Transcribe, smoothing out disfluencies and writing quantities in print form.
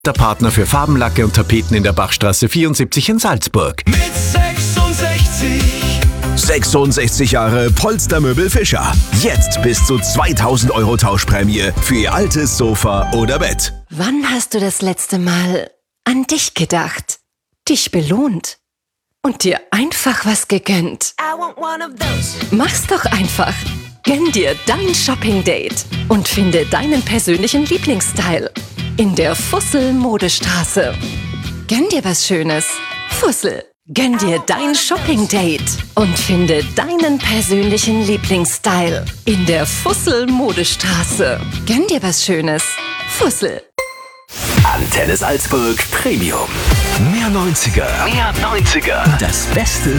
Der Partner für Farbenlacke und Tapeten in der Bachstraße 74 in Salzburg. Mit 66. 66 Jahre Polstermöbel Fischer. Jetzt bis zu 2000 € Tauschprämie für Ihr altes Sofa oder Bett. Wann hast du das letzte Mal an dich gedacht, dich belohnt und dir einfach was gegönnt? Mach's doch einfach. Gönn dir dein Shopping-Date und finde deinen persönlichen Lieblingsstyle in der Fussel-Modestraße. Gönn dir was Schönes. Fussel. Gönn dir dein Shopping-Date und finde deinen persönlichen Lieblingsstyle in der Fussel-Modestraße. Gönn dir was Schönes. Fussel. Antenne Salzburg Premium. Mehr 90er. Mehr 90er. Das Beste